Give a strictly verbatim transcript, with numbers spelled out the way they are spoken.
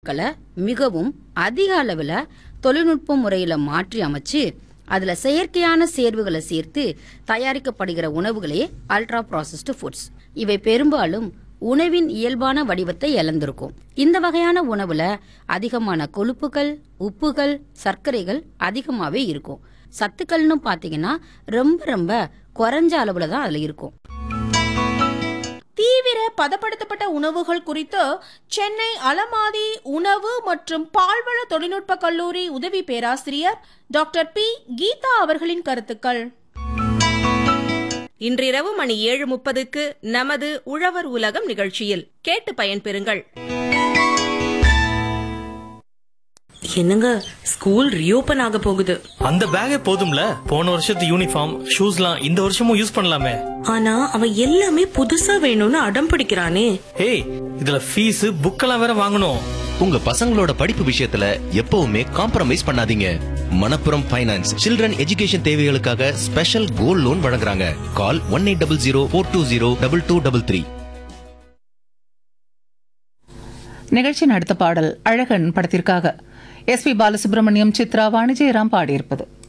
உணவுப்பொருட்களை மிகவும் அதிக அளவில் தொழில்நுட்ப முறையில் மாற்றி அமைச்சு அதுல செயற்கையான சேர்வுகளை சேர்த்து தயாரிக்கப்படுகிற உணவுகளே அல்ட்ரா ப்ராசஸ்டு ஃபுட்ஸ். இவை பெரும்பாலும் உணவின் இயல்பான வடிவத்தை இழந்திருக்கும். இந்த வகையான உணவுல அதிகமான கொழுப்புகள், உப்புகள், சர்க்கரைகள் அதிகமாவே இருக்கும். சத்துக்கள்னு பாத்தீங்கன்னா ரொம்ப ரொம்ப குறைஞ்ச அளவுல தான் அதுல இருக்கும். தீவிர பதப்படுத்தப்பட்ட உணவுகள் குறித்து சென்னை அலமாதி உணவு மற்றும் பால்வள தொழில்நுட்ப கல்லூரி உதவி பேராசிரியர் டாக்டர் பி கீதா அவர்களின் கருத்துக்கள். இன்றிரவு மணி ஏழு முப்பதுக்கு நமது உழவர் உலகம் நிகழ்ச்சியில் கேட்டு பயன்பெறுங்கள். என்னங்க, ஸ்கூல் ரீஓபன் ஆக போகுது. அந்த பேக்கே போதும்ல, போன வருஷத்து யூனிஃபார்ம் ஷூஸ்லாம் இந்த வருஷமும் யூஸ் பண்ணலாமே. ஆனா அவன் எல்லாமே புதுசா வேணும்னு அடம் பிடிக்கிறானே. ஏய், இதுல ஃபீஸ் புக்கெல்லாம் வேற வாங்கணும். உங்க பசங்களோட படிப்பு விஷயத்துல எப்பவுமே காம்ப்ரமைஸ் பண்ணாதீங்க. மணப்புரம் ஃபைனான்ஸ் சில்ட்ரன் எஜுகேஷன் தேவைகளுக்காக ஸ்பெஷல் கோல்ட் லோன் வழங்குறாங்க. கால் one eight double zero four two zero double two double three. நிகழ்ச்சியின் அடுத்த பாடல் அழகன் படத்திற்காக எஸ் பி பாலசுப்ரமணியம், சித்ரா, வாணி ஜெயராம் பாடியிருப்பது.